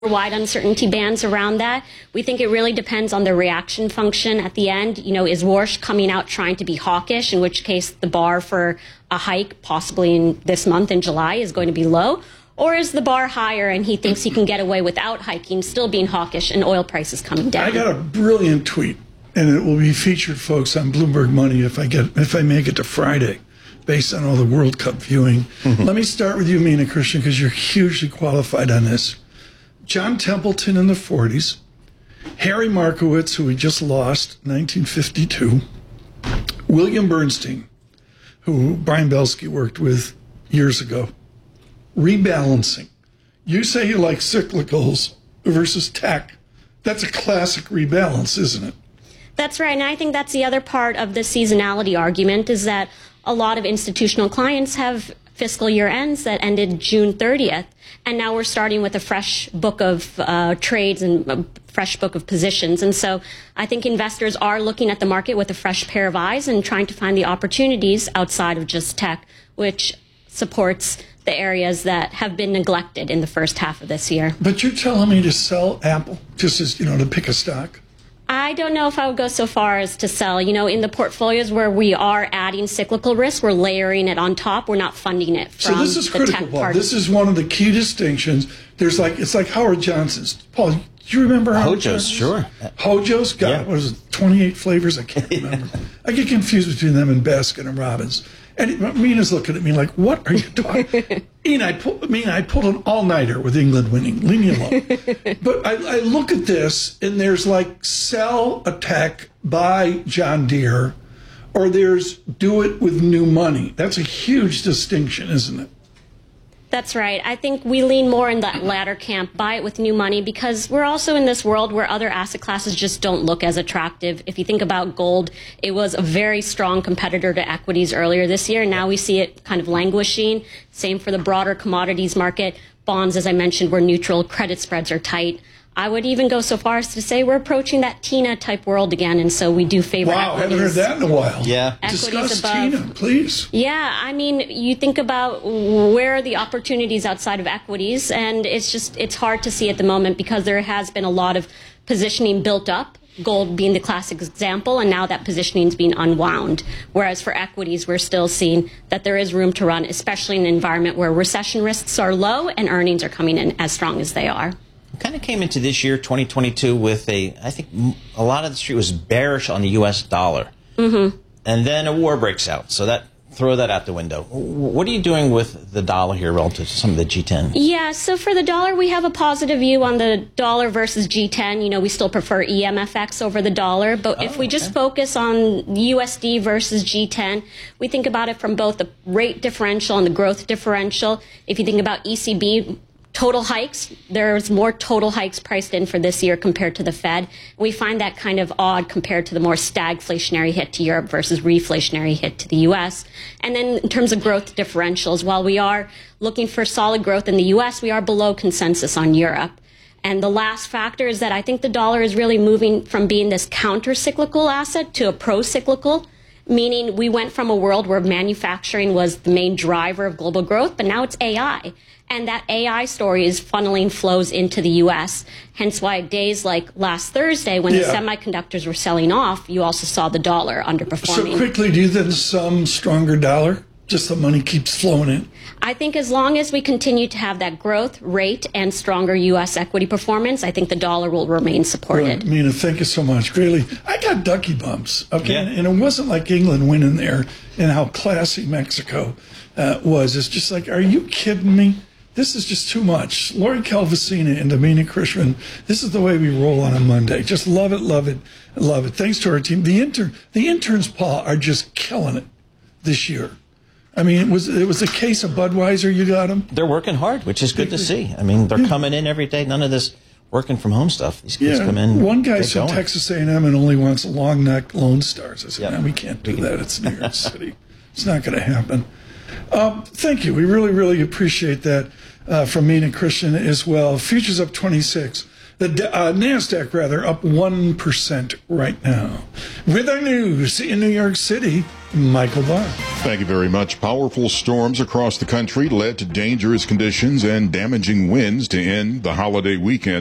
wide uncertainty bands around that. We think it really depends on the reaction function at the end. Is Warsh coming out trying to be hawkish, in which case the bar for a hike, possibly in this month in July, is going to be low? Or is the bar higher and he thinks he can get away without hiking, still being hawkish, and oil prices coming down? I got a brilliant tweet, and it will be featured, folks, on Bloomberg Money if I make it to Friday, based on all the World Cup viewing. Let me start with you, Mina Christian, because you're hugely qualified on this. John Templeton in the 40s, Harry Markowitz, who we just lost, 1952, William Bernstein, who Brian Belsky worked with years ago. Rebalancing. You say you like cyclicals versus tech. That's a classic rebalance, isn't it? That's right, and I think that's the other part of the seasonality argument, is that a lot of institutional clients have fiscal year ends that ended June 30th, and now we're starting with a fresh book of trades and a fresh book of positions. And so I think investors are looking at the market with a fresh pair of eyes and trying to find the opportunities outside of just tech, which supports the areas that have been neglected in the first half of this year. But you're telling me to sell Apple, just as, to pick a stock? I don't know if I would go so far as to sell. In the portfolios where we are adding cyclical risk, we're layering it on top. We're not funding it from So this is critical, Paul. This is one of the key distinctions. It's like Howard Johnson's. Paul, do you remember Howard Hojo's? Sure. Hojo's? God, what is it, 28 flavors? I can't remember. I get confused between them and Baskin and Robbins. And Mina's looking at me like, what are you talking? I pulled an all-nighter with England winning. Leave me alone. But I look at this, and there's like sell a tech, buy John Deere, or there's do it with new money. That's a huge distinction, isn't it? That's right. I think we lean more in that latter camp, buy it with new money, because we're also in this world where other asset classes just don't look as attractive. If you think about gold, it was a very strong competitor to equities earlier this year. Now we see it kind of languishing. Same for the broader commodities market. Bonds, as I mentioned, were neutral. Credit spreads are tight. I would even go so far as to say we're approaching that TINA type world again, and so we do favor equities. Wow, haven't heard that in a while. Yeah. Discuss TINA, please. Yeah, you think about where are the opportunities outside of equities, and it's hard to see at the moment because there has been a lot of positioning built up, gold being the classic example, and now that positioning is being unwound. Whereas for equities, we're still seeing that there is room to run, especially in an environment where recession risks are low and earnings are coming in as strong as they are. Kind of came into this year, 2022, with I think a lot of the street was bearish on the U.S. dollar. And then a war breaks out. So throw that out the window. What are you doing with the dollar here relative to some of the G10? Yeah, so for the dollar, we have a positive view on the dollar versus G10. We still prefer EMFX over the dollar. But if we just focus on USD versus G10, we think about it from both the rate differential and the growth differential. If you think about ECB, total hikes, there's more total hikes priced in for this year compared to the Fed. We find that kind of odd compared to the more stagflationary hit to Europe versus reflationary hit to the U.S. And then in terms of growth differentials, while we are looking for solid growth in the U.S., we are below consensus on Europe. And the last factor is that I think the dollar is really moving from being this counter-cyclical asset to a pro-cyclical, meaning we went from a world where manufacturing was the main driver of global growth, but now it's AI. And that AI story is funneling flows into the U.S., hence why days like last Thursday when the semiconductors were selling off, you also saw the dollar underperforming. So quickly, do you think some stronger dollar? Just the money keeps flowing in? I think as long as we continue to have that growth rate and stronger U.S. equity performance, I think the dollar will remain supported. Right. Mina, thank you so much. Greatly. I got ducky bumps, okay? Yeah. And it wasn't like England winning there and how classy Mexico was. It's just like, are you kidding me? This is just too much. Lori Calvasina and Mina Christian, this is the way we roll on a Monday. Just love it, love it, love it. Thanks to our team. The interns, Paul, are just killing it this year. I mean, it was a case of Budweiser. You got them? They're working hard, which is good to see. I mean, they're coming in every day. None of this working from home stuff. These kids come in. One guy's from Texas A&M and only wants long neck Lone Stars. I said, no, we can't do that. It's New York City. It's not going to happen. Thank you. We really, really appreciate that from Mina Christian as well. Futures up 26. The NASDAQ, up 1% right now. With our news in New York City, Michael Barr. Thank you very much. Powerful storms across the country led to dangerous conditions and damaging winds to end the holiday weekend.